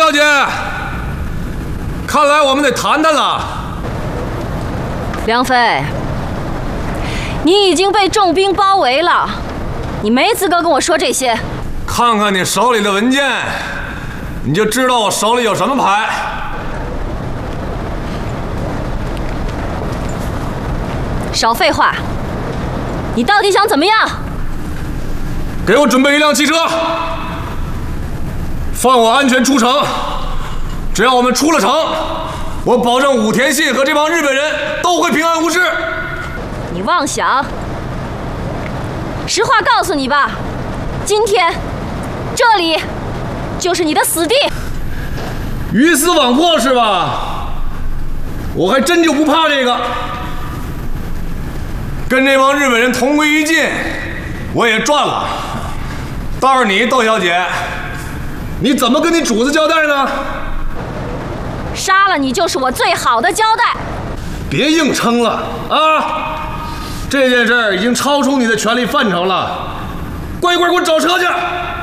小姐，看来我们得谈谈了。 梁飞，你已经被重兵包围了，你没资格跟我说这些。 看看你手里的文件，你就知道我手里有什么牌。 少废话，你到底想怎么样？ 给我准备一辆汽车，放我安全出城。只要我们出了城，我保证武田信和这帮日本人都会平安无事。 你妄想！实话告诉你吧，今天这里就是你的死地。 鱼死网破是吧？我还真就不怕这个。跟这帮日本人同归于尽，我也赚了。倒是你，窦小姐，你怎么跟你主子交代呢？ 杀了你就是我最好的交代。 别硬撑了啊！这件事已经超出你的权力范畴了，乖乖给我找车去。